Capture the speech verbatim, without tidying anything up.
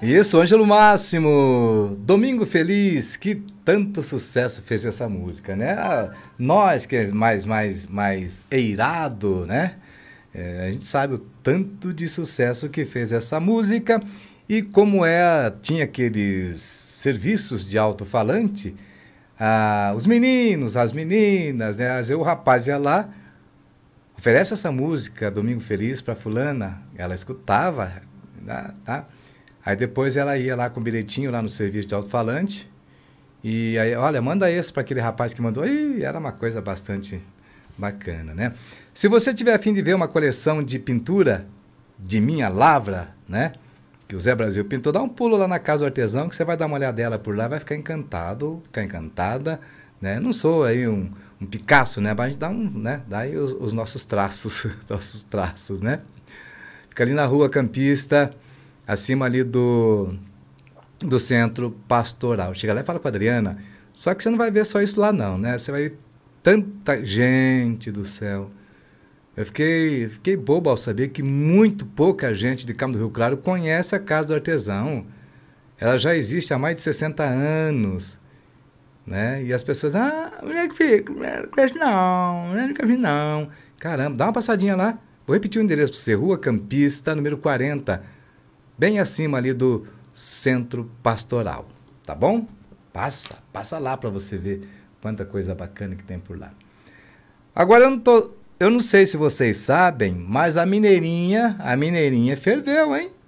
Isso, Ângelo Máximo, Domingo Feliz, que tanto sucesso fez essa música, né? Ah, nós que é mais, mais, mais eirado, né? É, a gente sabe o tanto de sucesso que fez essa música e como é, tinha aqueles serviços de alto-falante, ah, os meninos, as meninas, né? Às vezes o rapaz ia lá, oferece essa música, Domingo Feliz, para fulana, ela escutava, tá? tá? Aí depois ela ia lá com o bilhetinho lá no serviço de alto-falante. E aí, olha, manda esse para aquele rapaz que mandou. Ih, era uma coisa bastante bacana, né? Se você tiver a fim de ver uma coleção de pintura de minha lavra, né? Que o Zé Brasil pintou, dá um pulo lá na Casa do Artesão que você vai dar uma olhada dela por lá, vai ficar encantado, ficar encantada, né? Não sou aí um, um Picasso, né? Mas a gente dá um, né? Dá aí os, os nossos traços, nossos traços, né? Fica ali na Rua Campista, acima ali do, do Centro Pastoral. Chega lá e fala com a Adriana. Só que você não vai ver só isso lá não, né? Você vai ver tanta gente do céu. Eu fiquei, fiquei bobo ao saber que muito pouca gente de Câmara do Rio Claro conhece a Casa do Artesão. Ela já existe há mais de sessenta anos. Né? E as pessoas, ah, onde é que fica? Não conheço não, nunca vi não. Caramba, dá uma passadinha lá. Vou repetir o endereço para você. Rua Campista, número quarenta. Bem acima ali do Centro Pastoral, tá bom? Passa, passa lá para você ver quanta coisa bacana que tem por lá. Agora eu não tô, eu não sei se vocês sabem, mas a Mineirinha, a Mineirinha ferveu, hein?